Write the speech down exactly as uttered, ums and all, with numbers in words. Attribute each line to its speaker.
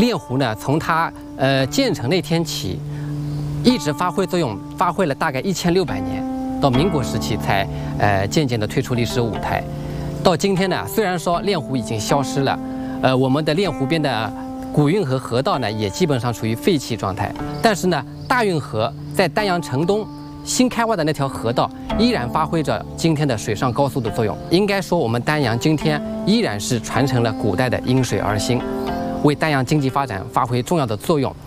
Speaker 1: 炼湖呢，从它呃建成那天起，一直发挥作用，发挥了大概一千六百年，到民国时期才呃渐渐的退出历史舞台。到今天呢，虽然说炼湖已经消失了，呃，我们的炼湖边的古运河河道呢，也基本上处于废弃状态，但是呢，大运河在丹阳城东新开挖的那条河道依然发挥着今天的水上高速的作用。应该说，我们丹阳今天依然是传承了古代的因水而兴，为丹阳经济发展发挥重要的作用。